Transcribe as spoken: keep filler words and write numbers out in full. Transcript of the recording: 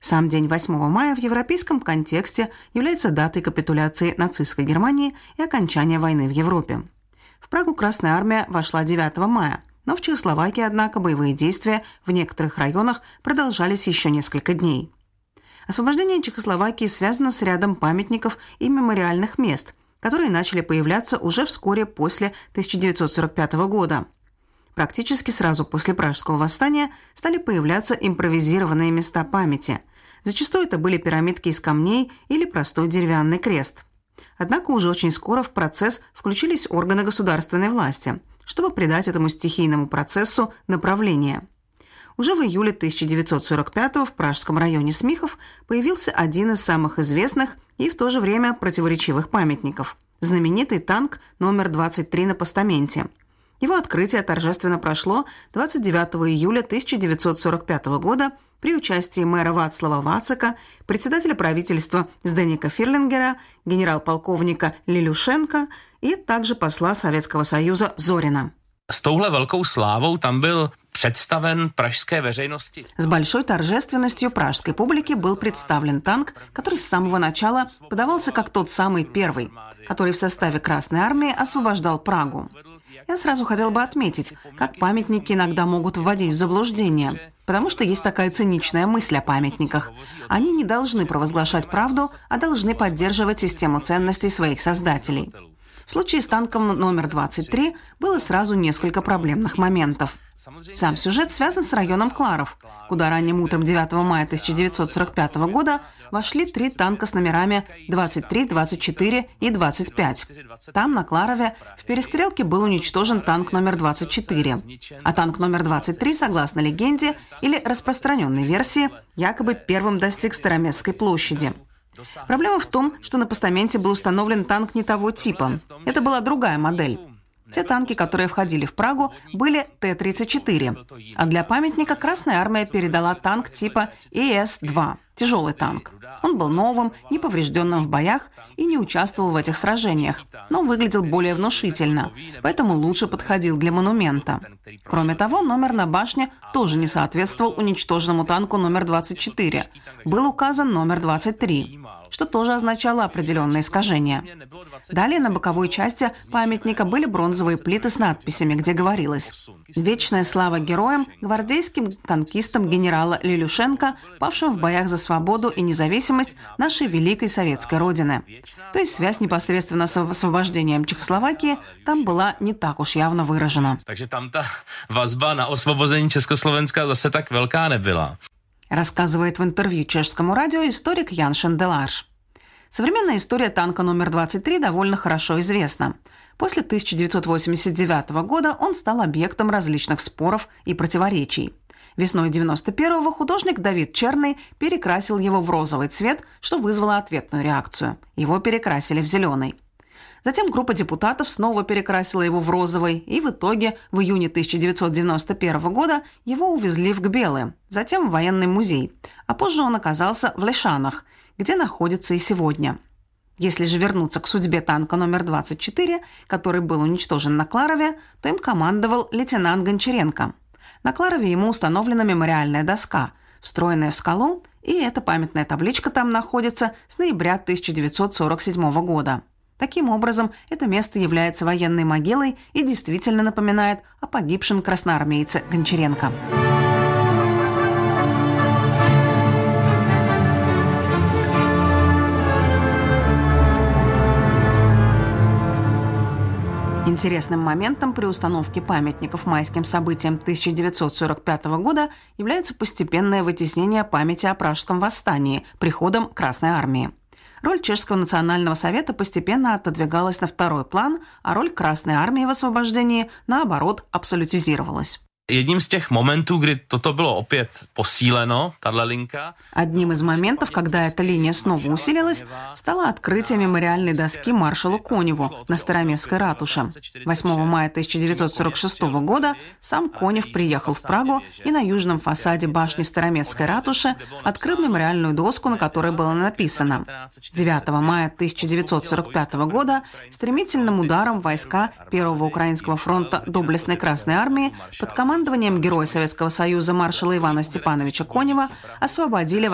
Сам день восьмого мая в европейском контексте является датой капитуляции нацистской Германии и окончания войны в Европе. В Прагу Красная Армия вошла девятого мая, но в Чехословакии, однако, боевые действия в некоторых районах продолжались еще несколько дней. Освобождение Чехословакии связано с рядом памятников и мемориальных мест, которые начали появляться уже вскоре после тысяча девятьсот сорок пятого года. Практически сразу после Пражского восстания стали появляться импровизированные места памяти. Зачастую это были пирамидки из камней или простой деревянный крест. Однако уже очень скоро в процесс включились органы государственной власти, чтобы придать этому стихийному процессу направление. Уже в июле тысяча девятьсот сорок пятого в пражском районе Смихов появился один из самых известных и в то же время противоречивых памятников – знаменитый танк номер двадцать три на постаменте. Его открытие торжественно прошло двадцать девятого июля тысяча девятьсот сорок пятого года при участии мэра Вацлава Вацака, председателя правительства Зденика Фирлингера, генерал-полковника Лилюшенко и также посла Советского Союза Зорина. С touhle velkou slávou tam byl představen pražské veřejnosti. С большой торжественностью пражской публике был представлен танк, который с самого начала подавался как тот самый первый, который в составе Красной Армии освобождал Прагу. Я сразу хотел бы отметить, как памятники иногда могут вводить в заблуждение, потому что есть такая циничная мысль о памятниках. Они не должны провозглашать правду, а должны поддерживать систему ценностей своих создателей. В случае с танком номер двадцать три было сразу несколько проблемных моментов. Сам сюжет связан с районом Кларов, куда ранним утром девятого мая тысяча девятьсот сорок пятого года вошли три танка с номерами двадцать три, двадцать четыре и двадцать пять. Там, на Кларове, в перестрелке был уничтожен танк номер двадцать четыре. А танк номер двадцать три, согласно легенде или распространенной версии, якобы первым достиг Староместской площади. Проблема в том, что на постаменте был установлен танк не того типа. Это была другая модель. Те танки, которые входили в Прагу, были Т тридцать четыре, а для памятника Красная Армия передала танк типа И С два – тяжелый танк. Он был новым, неповрежденным в боях и не участвовал в этих сражениях, но выглядел более внушительно, поэтому лучше подходил для монумента. Кроме того, номер на башне тоже не соответствовал уничтоженному танку номер двадцать четыре. Был указан номер двадцать три, что тоже означало определенные искажения. Далее на боковой части памятника были бронзовые плиты с надписями, где говорилось: «Вечная слава героям, гвардейским танкистам генерала Лилюшенко, павшим в боях за свободу и независимость нашей великой советской родины». То есть связь непосредственно с освобождением Чехословакии там была не так уж явно выражена. Takže tam ta vazba na osvobození Československa zase tak velká nebyla. Рассказывает в интервью чешскому радио историк Ян Шенделаш. Современная история танка номер двадцать три довольно хорошо известна. После тысяча девятьсот восемьдесят девятого года он стал объектом различных споров и противоречий. Весной девяносто первого художник Давид Черный перекрасил его в розовый цвет, что вызвало ответную реакцию. Его перекрасили в зеленый. Затем группа депутатов снова перекрасила его в розовый, и в итоге в июне тысяча девятьсот девяносто первого года его увезли в Гбелы, затем в военный музей, а позже он оказался в Лешанах, где находится и сегодня. Если же вернуться к судьбе танка номер двадцать четыре, который был уничтожен на Кларове, то им командовал лейтенант Гончаренко. На Кларове ему установлена мемориальная доска, встроенная в скалу, и эта памятная табличка там находится с ноября тысяча девятьсот сорок седьмого года. Таким образом, это место является военной могилой и действительно напоминает о погибшем красноармейце Гончаренко. Интересным моментом при установке памятников майским событиям тысяча девятьсот сорок пятого года является постепенное вытеснение памяти о Пражском восстании приходом Красной Армии. Роль Чешского национального совета постепенно отодвигалась на второй план, а роль Красной Армии в освобождении, наоборот, абсолютизировалась. Jedním z těch momentů, kdy toto bylo opět posíleno, tato linka. Одним из моментов, когда эта линия снова усилилась, стало открытие мемориальной доски маршалу Коневу на Староместской ратуше. восьмого мая тысяча девятьсот сорок шестого года сам Конев приехал в Прагу и на южном фасаде башни Староместской ратуши открыл мемориальную доску, на которой было написано: девятого мая тысяча девятьсот сорок пятого года стремительным ударом войска Первого Украинского фронта Доблестной Красной Армии под командой командованием Героя Советского Союза маршала Ивана Степановича Конева освободили